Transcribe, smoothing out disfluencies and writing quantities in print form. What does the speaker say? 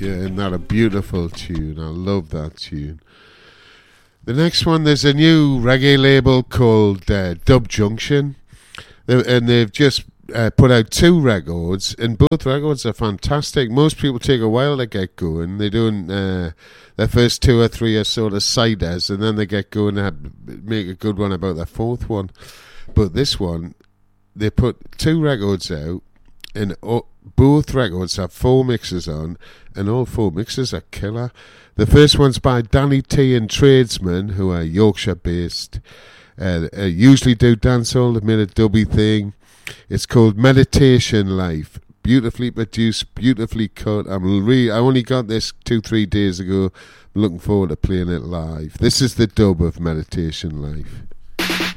Yeah, isn't that a beautiful tune? I love that tune. The next one, there's a new reggae label called Dub Junction, and they've just put out 2 records, and both records are fantastic. Most people take a while to get going. They're doing their first 2 or 3 are sort of siders, and then they get going and make a good one about their 4th one. But this one, they put 2 records out, and both records have 4 mixes on, and all 4 mixes are killer. The first one's by Danny T and Tradesman, who are Yorkshire-based. Usually do dancehall, they've made a dubby thing. It's called Meditation Life. Beautifully produced, beautifully cut. I only got this 2-3 days ago. I'm looking forward to playing it live. This is the dub of Meditation Life.